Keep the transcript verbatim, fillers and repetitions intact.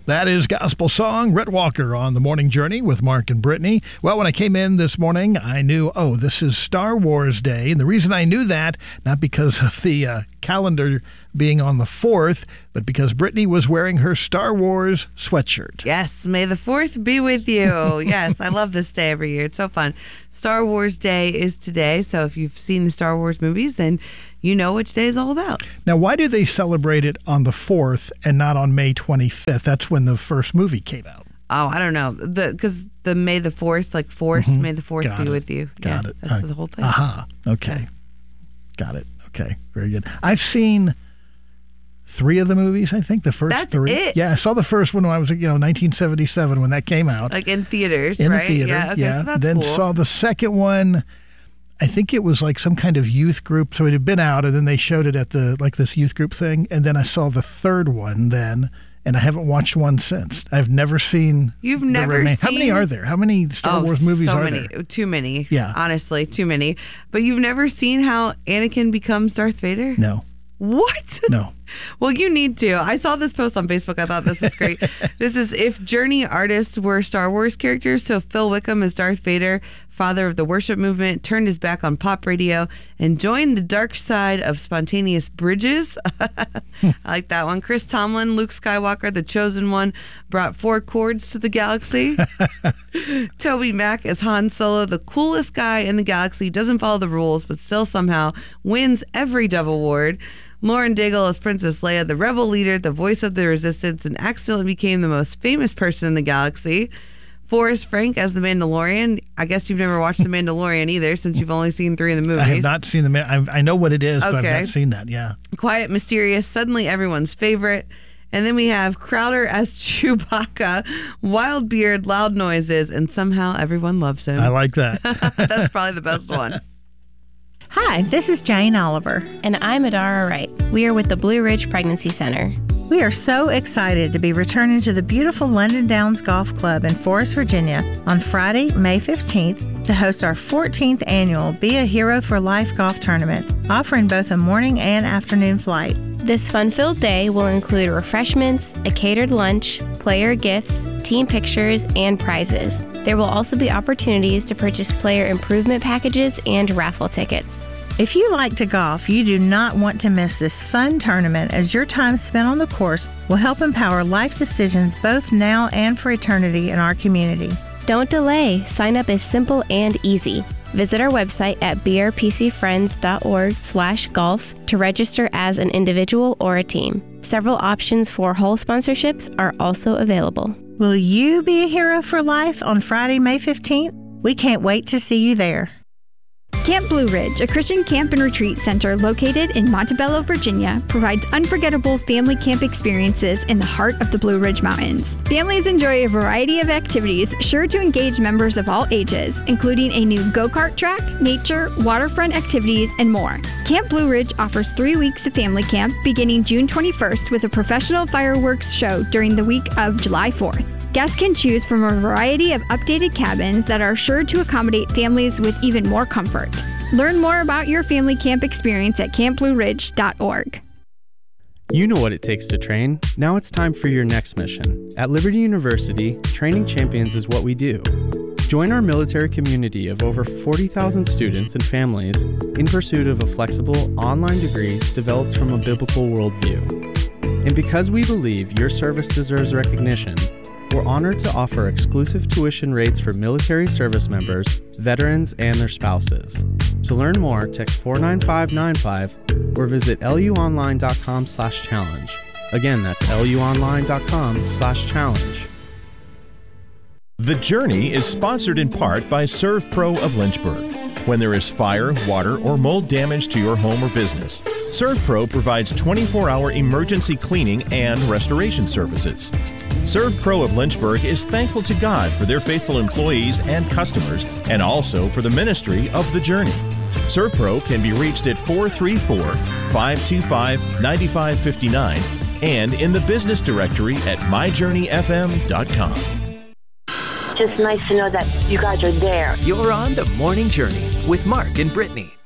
That is Gospel Song, Rhett Walker on The Morning Journey with Mark and Brittany. Well, when I came in this morning, I knew, oh, this is Star Wars Day. And the reason I knew that, not because of the uh, calendar being on the fourth, but because Brittany was wearing her Star Wars sweatshirt. Yes, may the fourth be with you. Yes, I love this day every year. It's so fun. Star Wars Day is today, so if you've seen the Star Wars movies, then you know what today is all about. Now, why do they celebrate it on the fourth and not on May twenty-fifth? That's when the first movie came out. Oh, I don't know. The Because the May the fourth, like Force, mm-hmm. May the fourth Got be it. with you. Got yeah, it. That's uh, the whole thing. Aha. Okay. Yeah. Got it. Okay. Very good. I've seen three of the movies, I think. The first That's three. it? Yeah, I saw the first one when I was, you know, nineteen seventy-seven when that came out. Like in theaters, in right? the theater, yeah. Okay, yeah. So that's then cool. saw the second one. I think it was like some kind of youth group. So it had been out, and then they showed it at the like this youth group thing. And then I saw the third one then, and I haven't watched one since. I've never seen. You've the never remain- seen. How many are there? How many Star oh, Wars movies so are many. there? Too many. Yeah. Honestly, too many. But you've never seen how Anakin becomes Darth Vader? No. What? No. Well, you need to. I saw this post on Facebook. I thought this was great. This is if Journey artists were Star Wars characters. So Phil Wickham is Darth Vader, father of the worship movement, turned his back on pop radio and joined the dark side of spontaneous bridges. I like that one. Chris Tomlin, Luke Skywalker, the chosen one, brought four chords to the galaxy. Toby Mac as Han Solo, the coolest guy in the galaxy, doesn't follow the rules, but still somehow wins every Dove Award. Lauren Daigle as Princess Leia, the rebel leader, the voice of the resistance, and accidentally became the most famous person in the galaxy. Forrest Frank as the Mandalorian. I guess you've never watched The Mandalorian either, since you've only seen three of the movies. I have not seen the. Ma- I, I know what it is, okay. but I've not seen that. Yeah. Quiet, mysterious, suddenly everyone's favorite. And then we have Crowder as Chewbacca, wild beard, loud noises, and somehow everyone loves him. I like that. That's probably the best one. Hi, this is Jane Oliver. And I'm Adara Wright. We are with the Blue Ridge Pregnancy Center. We are so excited to be returning to the beautiful London Downs Golf Club in Forest, Virginia on Friday, May fifteenth to host our fourteenth annual Be a Hero for Life golf tournament, offering both a morning and afternoon flight. This fun-filled day will include refreshments, a catered lunch, player gifts, team pictures, and prizes. There will also be opportunities to purchase player improvement packages and raffle tickets. If you like to golf, you do not want to miss this fun tournament, as your time spent on the course will help empower life decisions both now and for eternity in our community. Don't delay. Sign up is simple and easy. Visit our website at b r p c friends dot org slash golf to register as an individual or a team. Several options for hole sponsorships are also available. Will you be a hero for life on Friday, May fifteenth? We can't wait to see you there. Camp Blue Ridge, a Christian camp and retreat center located in Montebello, Virginia, provides unforgettable family camp experiences in the heart of the Blue Ridge Mountains. Families enjoy a variety of activities sure to engage members of all ages, including a new go-kart track, nature, waterfront activities, and more. Camp Blue Ridge offers three weeks of family camp beginning June twenty-first with a professional fireworks show during the week of July fourth. Guests can choose from a variety of updated cabins that are sure to accommodate families with even more comfort. Learn more about your family camp experience at camp blue ridge dot org. You know what it takes to train. Now it's time for your next mission. At Liberty University, training champions is what we do. Join our military community of over forty thousand students and families in pursuit of a flexible online degree developed from a biblical worldview. And because we believe your service deserves recognition, we're honored to offer exclusive tuition rates for military service members, veterans, and their spouses. To learn more, text four nine five nine five or visit luonline.com slash challenge. Again, that's luonline.com slash challenge. The Journey is sponsored in part by ServPro of Lynchburg. When there is fire, water, or mold damage to your home or business, ServPro provides twenty-four hour emergency cleaning and restoration services. ServPro of Lynchburg is thankful to God for their faithful employees and customers, and also for the ministry of The Journey. ServPro can be reached at four three four, five two five, nine five five nine and in the business directory at my journey f m dot com. Just nice to know that you guys are there. You're on The Morning Journey with Mark and Brittany.